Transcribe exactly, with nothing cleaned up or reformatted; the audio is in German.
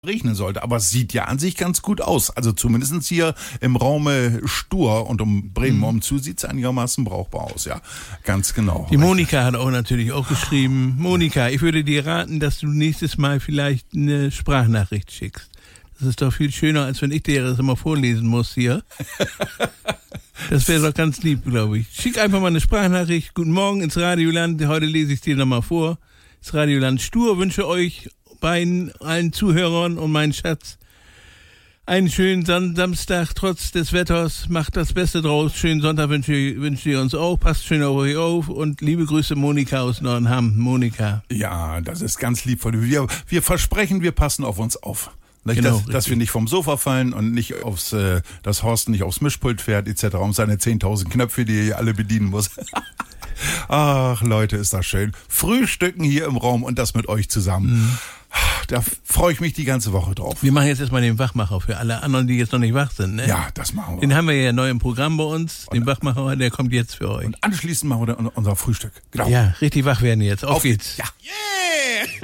regnen sollte. Aber es sieht ja an sich ganz gut aus. Also zumindest hier im Raume Stur und um Bremen mhm. um zu sieht es einigermaßen brauchbar aus. Ja, ganz genau. Die Monika hat auch natürlich auch geschrieben. Monika, ich würde dir raten, dass du nächstes Mal vielleicht eine Sprachnachricht schickst. Das ist doch viel schöner, als wenn ich dir das immer vorlesen muss hier. Das wäre doch ganz lieb, glaube ich. Schick einfach mal eine Sprachnachricht. Guten Morgen ins Radioland. Heute lese ich es dir nochmal vor. Das Radioland Stur wünsche euch beiden, allen Zuhörern und meinen Schatz einen schönen Sam- Samstag, trotz des Wetters. Macht das Beste draus. Schönen Sonntag wünsche ich, wünsche ich uns auch. Passt schön auf euch auf und liebe Grüße Monika aus Nordenham. Monika. Ja, das ist ganz lieb von dir. Wir, wir versprechen, wir passen auf uns auf. Genau, dass, dass wir nicht vom Sofa fallen und nicht aufs, äh, dass Horst nicht aufs Mischpult fährt et cetera um seine zehntausend Knöpfe, die er hier alle bedienen muss. Ach, Leute, ist das schön. Frühstücken hier im Raum und das mit euch zusammen. Mhm. Da freue ich mich die ganze Woche drauf. Wir machen jetzt erstmal den Wachmacher für alle anderen, die jetzt noch nicht wach sind. Ne? Ja, das machen wir. Den haben wir ja neu im Programm bei uns. Den und, Wachmacher, der kommt jetzt für euch. Und anschließend machen wir unser Frühstück. Genau. Ja, richtig wach werden jetzt. Auf, Auf geht's. Ja. Yeah.